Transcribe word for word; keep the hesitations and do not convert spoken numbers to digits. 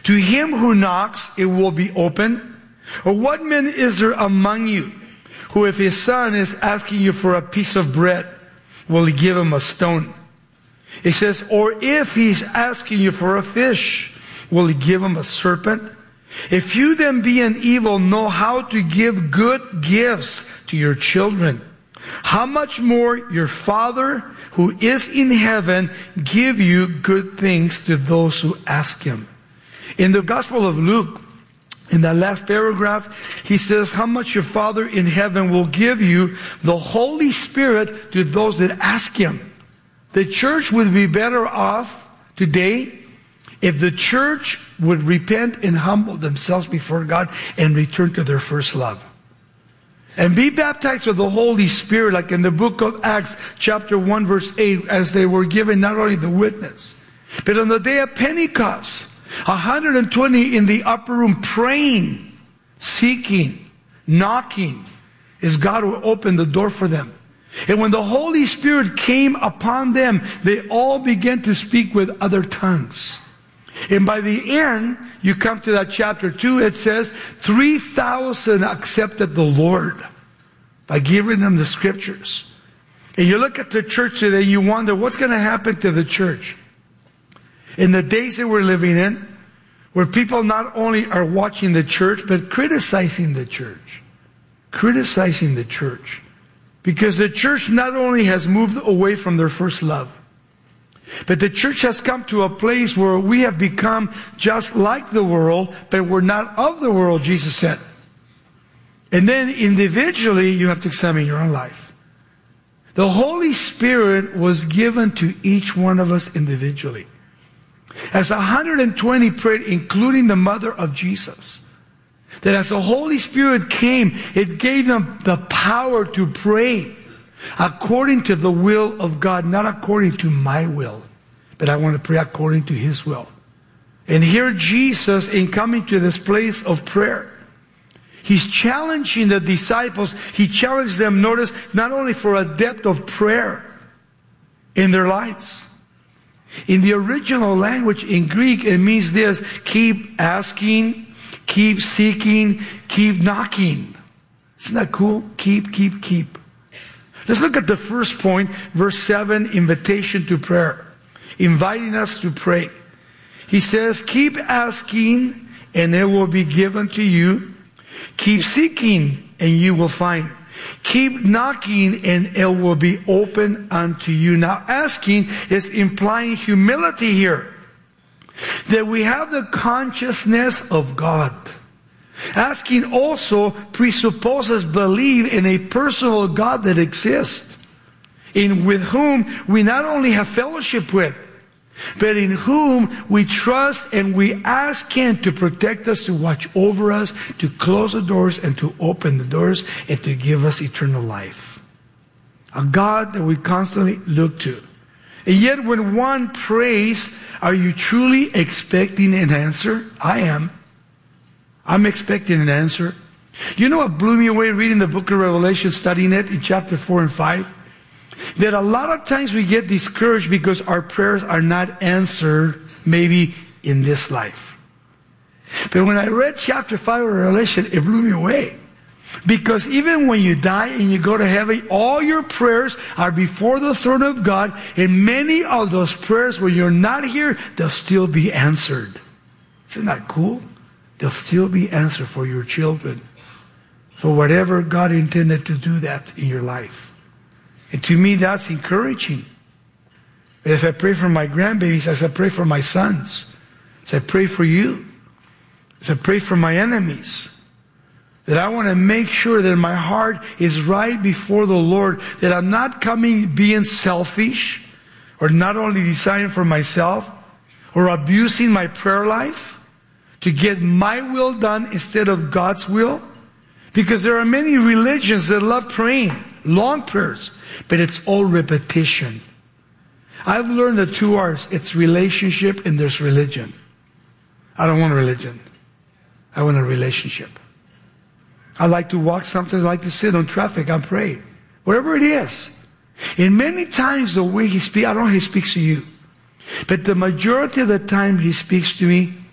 To him who knocks, it will be open. Or what man is there among you who, if his son is asking you for a piece of bread, will he give him a stone? It says, or if he's asking you for a fish, will he give him a serpent? If you then being evil know how to give good gifts to your children, how much more your Father who is in heaven give you good things to those who ask him. In the Gospel of Luke, in that last paragraph, he says how much your Father in heaven will give you the Holy Spirit to those that ask him. The church would be better off today if the church would repent and humble themselves before God and return to their first love. And be baptized with the Holy Spirit, like in the book of Acts, chapter one, verse eight, as they were given not only the witness, but on the day of Pentecost, one hundred twenty in the upper room praying, seeking, knocking, as God will open the door for them. And when the Holy Spirit came upon them, they all began to speak with other tongues. And by the end, you come to that chapter two, it says, three thousand accepted the Lord by giving them the scriptures. And you look at the church today, you wonder, what's going to happen to the church? In the days that we're living in, where people not only are watching the church, but criticizing the church. Criticizing the church. Because the church not only has moved away from their first love, but the church has come to a place where we have become just like the world, but we're not of the world, Jesus said. And then individually, you have to examine your own life. The Holy Spirit was given to each one of us individually. As one hundred twenty prayed, including the mother of Jesus, that as the Holy Spirit came, it gave them the power to pray according to the will of God, not according to my will, but I want to pray according to his will. And here Jesus, in coming to this place of prayer, he's challenging the disciples. He challenged them, notice, not only for a depth of prayer in their lives. In the original language, in Greek, it means this: keep asking, keep seeking, keep knocking. Isn't that cool? Keep, keep, keep. Let's look at the first point, verse seven, invitation to prayer. Inviting us to pray. He says, keep asking and it will be given to you. Keep seeking and you will find. Keep knocking and it will be open unto you. Now asking is implying humility here. That we have the consciousness of God. Asking also presupposes belief in a personal God that exists, in with whom we not only have fellowship with, but in whom we trust and we ask him to protect us, to watch over us, to close the doors and to open the doors and to give us eternal life. A God that we constantly look to. And yet when one prays, are you truly expecting an answer? I am. I'm expecting an answer. You know what blew me away reading the book of Revelation, studying it in chapter four and five? That a lot of times we get discouraged because our prayers are not answered maybe in this life. But when I read chapter five of Revelation, it blew me away. Because even when you die and you go to heaven, all your prayers are before the throne of God. And many of those prayers, when you're not here, they'll still be answered. Isn't that cool? They'll still be answered for your children. For whatever God intended to do that in your life. And to me, that's encouraging. As I pray for my grandbabies, as I pray for my sons, as I pray for you, as I pray for my enemies, that I want to make sure that my heart is right before the Lord, that I'm not coming being selfish, or not only desiring for myself, or abusing my prayer life, to get my will done instead of God's will. Because there are many religions that love praying, long prayers, but it's all repetition. I've learned the two R's. It's relationship and there's religion. I don't want a religion. I want a relationship. I like to walk, sometimes I like to sit on traffic and pray. Whatever it is. And many times the way he speaks, I don't know how he speaks to you. But the majority of the time he speaks to me